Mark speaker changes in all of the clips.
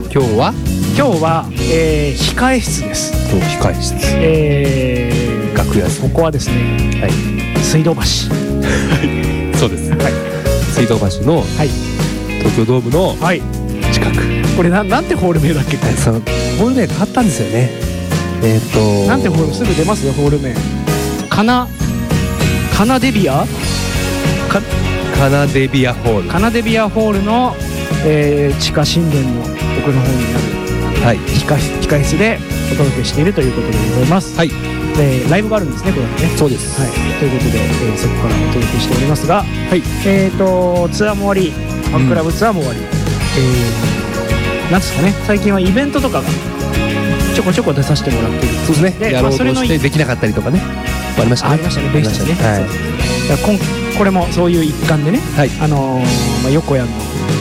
Speaker 1: 今日は
Speaker 2: 控え室です。
Speaker 1: 控え室、楽屋です。
Speaker 2: ここはですね、はい、水道橋
Speaker 1: そうです、はい、水道橋の、はい、東京ドームの近く、はい、これ
Speaker 2: なんてホール名だっけ。
Speaker 1: そのホール名変わったんですよね。
Speaker 2: なんてホール、すぐ出ますよホール名。カナデビアホール、カナデビアホールの、地下神殿の奥の方にある、はい、控室でお届けしているということでございます。はい、ライブがあるんですね、これはね。
Speaker 1: そうです、はい、
Speaker 2: ということで、そこからお届けしておりますが、はい、ツアーも終わり、ファンクラブツアーも終わり、なんですかね、最近はイベントとかがちょこちょこ出させてもらっている。
Speaker 1: そうですね、やろうとしてできなかったりとかね、ありましたね。
Speaker 2: ベイスタね。はい、これもそういう一環でね、はい、横山の、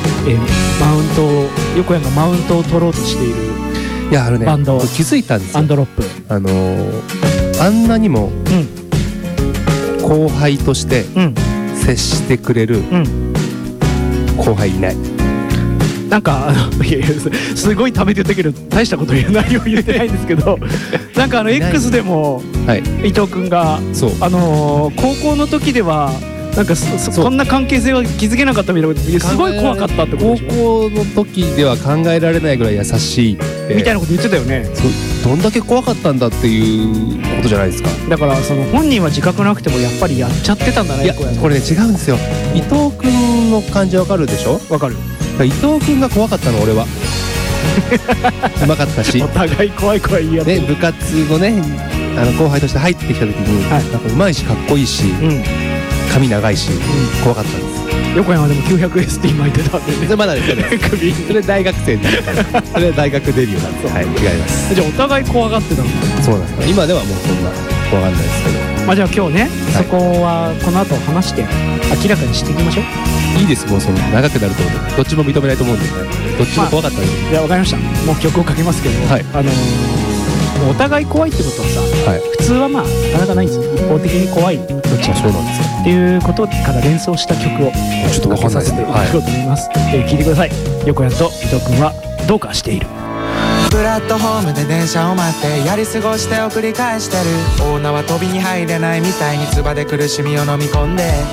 Speaker 2: 横山がマウントを取ろうとしているバンド、
Speaker 1: 気づいたんですよ。
Speaker 2: アンドロップ、
Speaker 1: あんなにも後輩として接してくれる後輩いない。
Speaker 2: なんかすごいためて言ったけど大したこと言えないよ、言ってないんですけどなんかX でも、はい、伊藤君が高校の時ではなんかこんな関係性は築けなかったみたいなこと、すごい怖かったってことでしょ。
Speaker 1: 高校の時では考えられないぐらい優しい
Speaker 2: みたいなこと言ってたよね。
Speaker 1: どんだけ怖かったんだっていうことじゃないですか。
Speaker 2: だから本人は自覚なくてもやっぱりやっちゃってたんだね。
Speaker 1: いやこれね違うんですよ。伊藤君の感じわかるでしょ。
Speaker 2: わかる。
Speaker 1: 伊藤君が怖かったの、俺はうまかったし、
Speaker 2: お互い怖い言い合って、
Speaker 1: 部活のね後輩として入ってきた時に、はい、なんかうまいしかっこいいし、髪長いし、怖かったんです。
Speaker 2: 横山でも 900ST 巻いてたんでね。
Speaker 1: それまだですよね首それ大学生になったそれ大学デビューなんです。はい、違います。
Speaker 2: じゃあお互い怖がってたの。
Speaker 1: そうなんです。今ではもうそんな怖がんないですけど、
Speaker 2: じゃあ今日ね、そこはこの後話して明らかにしていきましょう。
Speaker 1: いいです。もうその長くなると思う。どっちも認めないと思うんで、どっちも怖かったんで。
Speaker 2: いや、わかりました。もう曲をかけますけど、はい、お互い怖いってことはさ、はい、普通はなかなかないんですよ。一方的に怖い、どっちもそうなんですよっていうことから連想した曲をちょっとかけさせていただこうと思います。聞いてください。横山と伊藤君はどうかしている。
Speaker 3: プラットフォームで電車を待ってやり過ごしてを繰り返してる。女は飛びに入れないみたいに唾で苦しみを飲み込んで